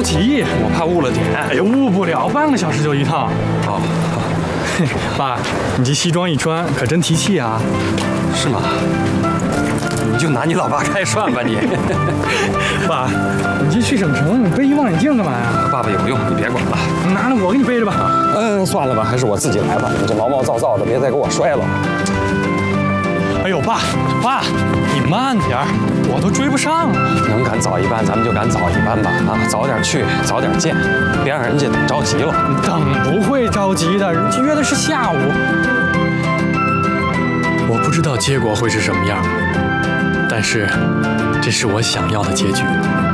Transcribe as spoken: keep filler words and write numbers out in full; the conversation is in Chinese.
着急， 我怕误了点。 哎呀，误不了，半个小时就一趟。 哦， 爸，你这西装一穿可真提气啊！ 是吗？你就拿你老爸开涮吧你。 爸，你这去省城，你背一望远镜干嘛呀？ 爸爸有用，你别管了。 拿着我给你背着吧。 嗯，算了吧，还是我自己来吧。你这毛毛躁躁的，别再给我摔了。 哎呦，爸，爸，你慢点儿，我都追不上了。 能赶早一班，咱们就赶早一班吧。啊，早点去，早点见，别让人家着急了。 等不会着急的，人家约的是下午。我不知道结果会是什么样，但是这是我想要的结局。